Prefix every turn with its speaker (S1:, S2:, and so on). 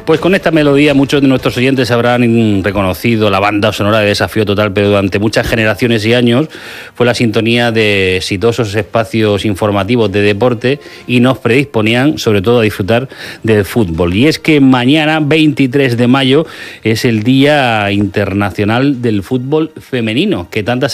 S1: Pues con esta melodía muchos de nuestros oyentes habrán reconocido la banda sonora de Desafío Total, pero durante muchas generaciones y años fue la sintonía de exitosos espacios informativos de deporte y nos predisponían sobre todo a disfrutar del fútbol. Y es que mañana, 23 de mayo, es el Día Internacional del Fútbol Femenino, que tantas